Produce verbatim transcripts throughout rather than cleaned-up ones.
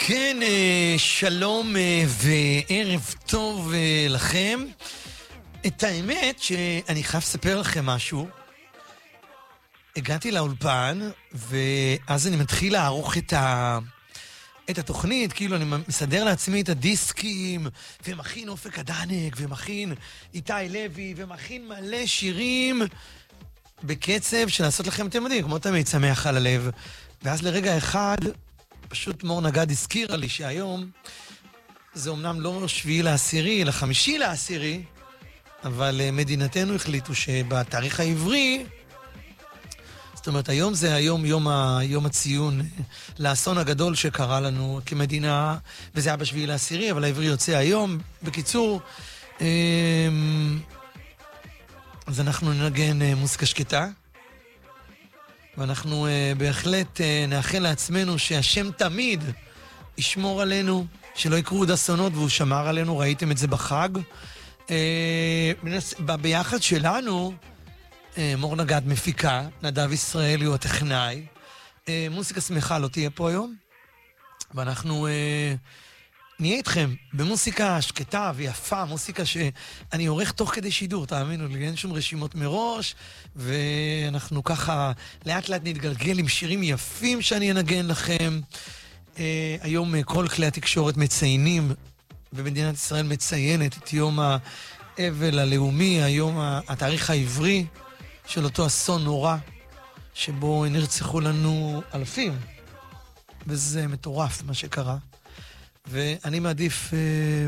כן, שלום וערב טוב לכם. את האמת שאני חייב לספר לכם משהו. הגעתי לאולפן, ואז אני מתחיל לערוך את ה... את התוכנית, כאילו אני מסדר לעצמי את הדיסקים, ומכין אופק הדנק, ומכין איתי לוי, ומכין מלא שירים בקצב של לעשות לכם, אתם יודעים, כמו תמיד שמח על הלב. ואז לרגע אחד, פשוט מור נגד הזכירה לי שהיום, זה אומנם לא שביעי לעשירי, אלא חמישי לעשירי, אבל מדינתנו החליטו שבתאריך העברי, זאת אומרת, היום זה היום, יום, ה, יום הציון לאסון הגדול שקרה לנו כמדינה, וזה היה בשביעי לעשירי, אבל העברי יוצא היום. בקיצור, אז אנחנו ננגן מוזיקה שקטה, ואנחנו בהחלט נאחל לעצמנו שהשם תמיד ישמור עלינו, שלא יקרו עוד אסונות, והוא שמר עלינו, ראיתם את זה בחג. ביחד שלנו, מור נגד מפיקה, נדב ישראלי הוא הטכנאי. מוזיקה שמחה לא תהיה פה היום, ואנחנו נהיה איתכם במוזיקה שקטה ויפה, מוזיקה שאני עורך תוך כדי שידור, תאמינו לי, אין שום רשימות מראש, ואנחנו ככה לאט לאט נתגלגל עם שירים יפים שאני אנגן לכם. היום כל כלי התקשורת מציינים, ומדינת ישראל מציינת את יום האבל הלאומי, היום התאריך העברי, של אותו אסון נורא, שבו נרצחו לנו אלפים, וזה מטורף מה שקרה. ואני מעדיף אה,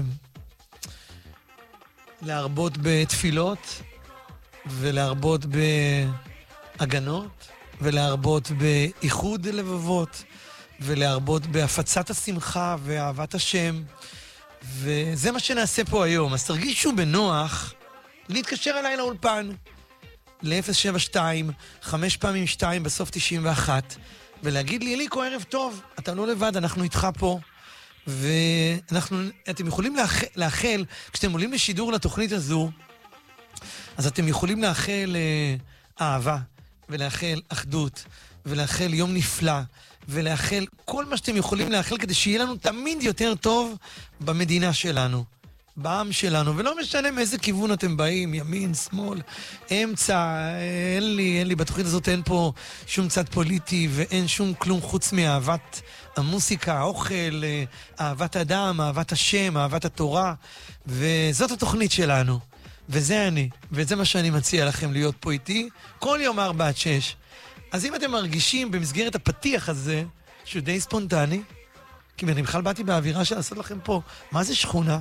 להרבות בתפילות, ולהרבות בהגנות, ולהרבות באיחוד לבבות, ולהרבות בהפצת השמחה ואהבת השם, וזה מה שנעשה פה היום. אז תרגישו בנוח להתקשר אליי לאולפן, ל-אפס שבע שתיים, חמש פעמים שתיים בסוף תשעים ואחת, ולהגיד לי, אליקו, ערב טוב, אתה לא לבד, אנחנו איתך פה, ואנחנו, אתם יכולים לאחל, לאחל, כשאתם עולים לשידור לתוכנית הזו, אז אתם יכולים לאחל אה, אהבה, ולאחל אחדות, ולאחל יום נפלא, ולאחל כל מה שאתם יכולים לאחל, כדי שיהיה לנו תמיד יותר טוב במדינה שלנו. בעם שלנו, ולא משנה מאיזה כיוון אתם באים, ימין, שמאל, אמצע, אין לי, אין לי, בתוכנית הזאת אין פה שום צד פוליטי, ואין שום כלום חוץ מאהבת המוסיקה, האוכל, אהבת אדם, אהבת השם, אהבת התורה, וזאת התוכנית שלנו, וזה אני, וזה מה שאני מציע לכם להיות פה איתי, כל יום ארבע עד שש. אז אם אתם מרגישים במסגרת הפתיח הזה, שהוא די ספונטני, כי אני בכלל באתי באווירה של לעשות לכם פה, מה זה שכונה?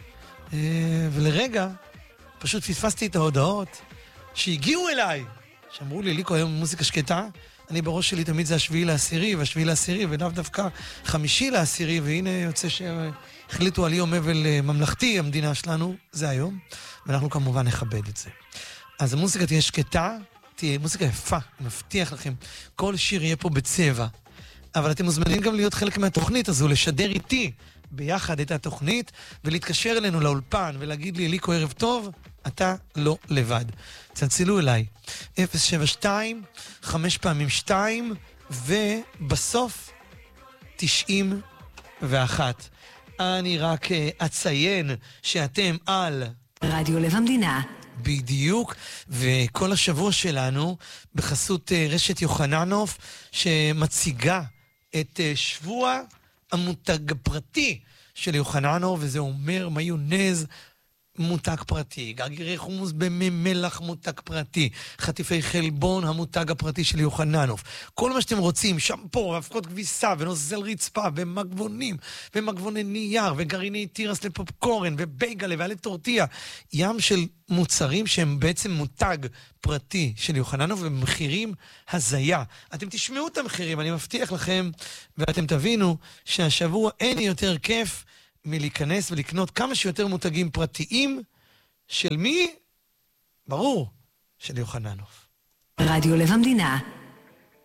ולרגע פשוט פספסתי את ההודעות שהגיעו אליי, שאמרו לי, אליקו, היום מוזיקה שקטה, אני בראש שלי תמיד זה השביעי לעשירי, והשביעי לעשירי, ולאו דווקא חמישי לעשירי, והנה יוצא שהחליטו על יום אבל ממלכתי, המדינה שלנו, זה היום, ואנחנו כמובן נכבד את זה. אז המוזיקה תהיה שקטה, תהיה מוזיקה יפה, אני מבטיח לכם, כל שיר יהיה פה בצבע, אבל אתם מוזמנים גם להיות חלק מהתוכנית הזו, לשדר איתי ביחד את התוכנית, ולהתקשר אלינו לאולפן, ולהגיד לי, אליקו, ערב טוב, אתה לא לבד. צלצלו אליי, אפס שבע שתיים, חמש פעמים שתיים, ובסוף תשעים ואחת. אני רק אציין שאתם על רדיו לב המדינה. בדיוק, וכל השבוע שלנו בחסות רשת יוחננוף, שמציגה את שבוע המותג הפרטי של יוחננוף, וזה אומר מיונז מותג פרטי, גרגירי חומוס במי מלח מותג פרטי, חטיפי חלבון המותג הפרטי של יוחננוף, כל מה שאתם רוצים, שמפו, אבקות כביסה ונוזל רצפה ומגבונים ומגבוני נייר וגרעיני תירס לפופקורן ובייגלה ועלי טורטיה, ים של מוצרים שהם בעצם מותג פרטי של יוחננוף ומחירים הזיה. אתם תשמעו את המחירים, אני מבטיח לכם, ואתם תבינו שהשבוע אין יותר כיף מלהיכנס ולקנות כמה שיותר מותגים פרטיים של מי? ברור, של יוחננוף. רדיו לב המדינה.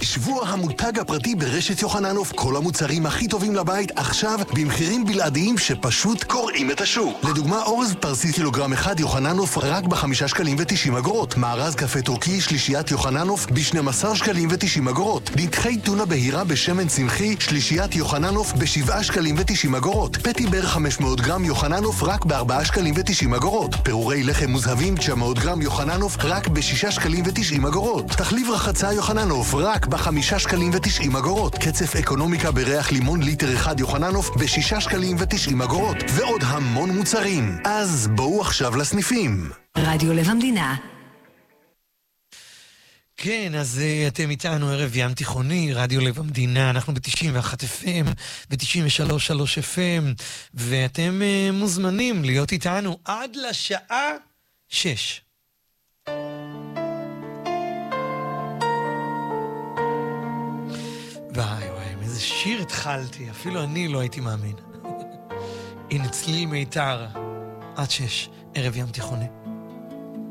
שבוע המותג הפרטי ברשת יוחננוף. כל המוצרים הכי טובים לבית עכשיו במחירים בלעדיים שפשוט קוראים את השוק. לדוגמה, אורז פרסי קילוגרם אחד יוחננוף רק בחמישה שקלים ותשעים אגורות. מארז קפה טורקי שלישיית יוחננוף ב-שנים עשר שקלים ותשעים אגורות. נתחי טונה בהירה בשמן צמחי שלישיית יוחננוף ב-שבעה שקלים ותשעים אגורות. פטי בר חמש מאות גרם יוחננוף רק ב-ארבעה שקלים ותשעים אגורות. פירורי לחם מוזהבים תשע מאות גרם יוחננוף רק ב-שישה שקלים ותשעים אגורות. תחליב רחצה יוחננוף רק ב-חמישה שקלים ותשעים אגורות. קצף אקונומיקה בריח לימון ליטר אחד יוחננוף ב-שישה שקלים ותשעים אגורות. ועוד המון מוצרים. אז בואו עכשיו לסניפים. רדיו לב המדינה. כן, אז uh, אתם איתנו ערב ים תיכוני, רדיו לב המדינה, אנחנו ב-תשעים ואחת אף אם, ב-תשעים ושלוש נקודה שלוש אף אם, ואתם uh, מוזמנים להיות איתנו עד לשעה שש. וואי וואי, איזה שיר התחלתי, אפילו אני לא הייתי מאמין. הנה צליל מיתר, עד שש, ערב ים תיכוני.